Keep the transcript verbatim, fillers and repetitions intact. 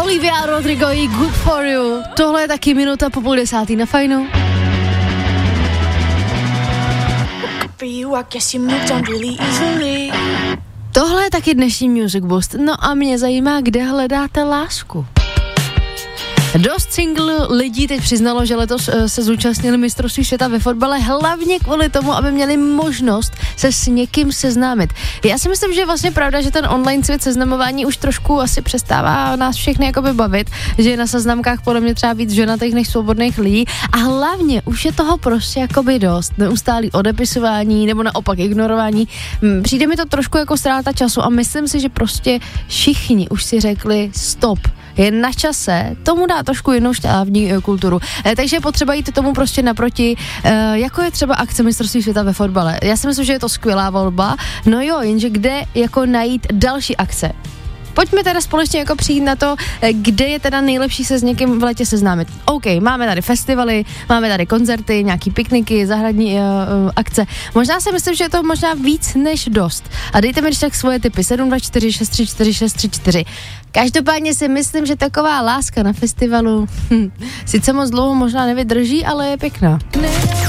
Olivia Rodrigo i Good For You. Tohle je taky minuta po půl desátý na Fajnu. Tohle je taky dnešní Music Boost. No a mě zajímá, kde hledáte lásku. Dost single lidí teď přiznalo, že letos uh, se zúčastnili mistrovství světa ve fotbale hlavně kvůli tomu, aby měli možnost se s někým seznámit. Já si myslím, že je vlastně pravda, že ten online svět seznamování už trošku asi přestává nás všechny jakoby bavit, že je na seznamkách podle mě třeba víc ženatých než svobodných lidí a hlavně už je toho prostě jakoby dost. Neustálý odepisování nebo naopak ignorování. Přijde mi to trošku jako ztráta času a myslím si, že prostě všichni už si řekli stop. Je na čase tomu dá trošku jinou šťávní e, kulturu. E, takže je potřeba jít tomu prostě naproti, e, jako je třeba akce mistrovství světa ve fotbale. Já si myslím, že je to skvělá volba, no jo, jenže kde jako najít další akce? Pojďme teda společně jako přijít na to, kde je teda nejlepší se s někým v létě seznámit. OK, máme tady festivaly, máme tady koncerty, nějaký pikniky, zahradní uh, uh, akce. Možná si myslím, že je to možná víc než dost. A dejte mi ještě tak svoje tipy sedm dva čtyři šest tři čtyři šest tři čtyři. Každopádně si myslím, že taková láska na festivalu hm, sice moc dlouho možná nevydrží, ale je pěkná.